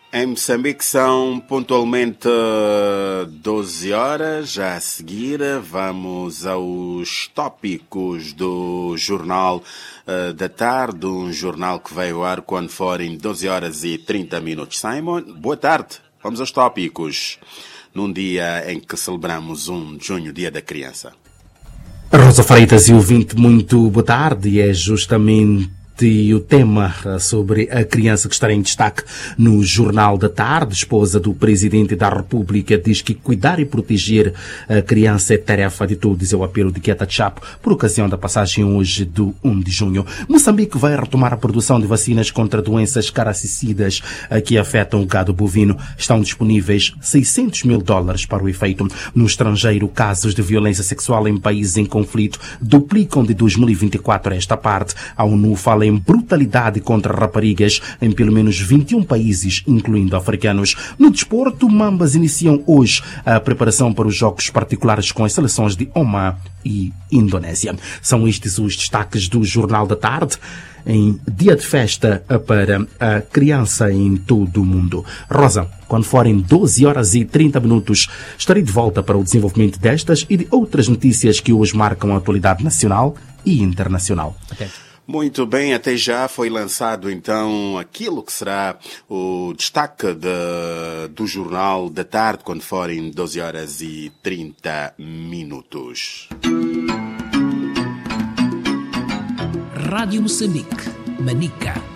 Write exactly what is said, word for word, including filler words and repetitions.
Em Moçambique são pontualmente doze horas. Já a seguir vamos aos tópicos do Jornal uh, da Tarde, um jornal que vai ao ar quando forem doze horas e trinta minutos. Simon, boa tarde. Vamos aos tópicos. Num dia em que celebramos um de junho, Dia da Criança. Rosa Freitas e ouvinte, muito boa tarde. E é justamente e o tema sobre a criança que estará em destaque no Jornal da Tarde. Esposa do Presidente da República diz que cuidar e proteger a criança é tarefa de todos. É o apelo de Quieta Chapo por ocasião da passagem hoje do primeiro de junho. Moçambique vai retomar a produção de vacinas contra doenças caracicidas que afetam o gado bovino. Estão disponíveis seiscentos mil dólares para o efeito. No estrangeiro, casos de violência sexual em países em conflito duplicam de dois mil e vinte e quatro a esta parte. A ONU fala em brutalidade contra raparigas em pelo menos vinte e um países, incluindo africanos. No desporto, Mambas iniciam hoje a preparação para os jogos particulares com as seleções de Oman e Indonésia. São estes os destaques do Jornal da Tarde, em dia de festa para a criança em todo o mundo. Rosa, quando forem doze horas e trinta minutos, estarei de volta para o desenvolvimento destas e de outras notícias que hoje marcam a atualidade nacional e internacional. Até. Muito bem, até já foi lançado então aquilo que será o destaque de, do Jornal da Tarde quando forem doze horas e trinta minutos. Rádio Moçambique, Manica.